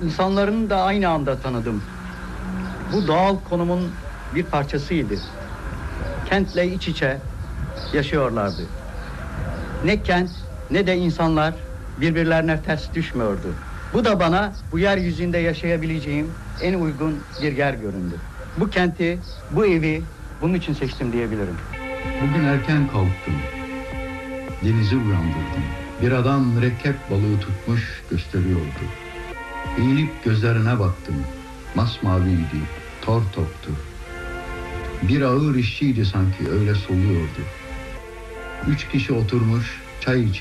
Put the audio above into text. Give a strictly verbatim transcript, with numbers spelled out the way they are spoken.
İnsanlarını da aynı anda tanıdım. Bu doğal konumun bir parçasıydı. Kentle iç içe yaşıyorlardı. Ne kent ne de insanlar birbirlerine ters düşmüyordu. Bu da bana bu yeryüzünde yaşayabileceğim en uygun bir yer göründü. Bu kenti, bu evi bunun için seçtim diyebilirim. Bugün erken kalktım. Denizi uyandırdım. Bir adam mürekkep balığı tutmuş gösteriyordu. Eğilip gözlerine baktım. Masmaviydi, tor toktu. Bir ağır işçiydi sanki, öyle soluyordu. Üç kişi oturmuş çay içiyordu.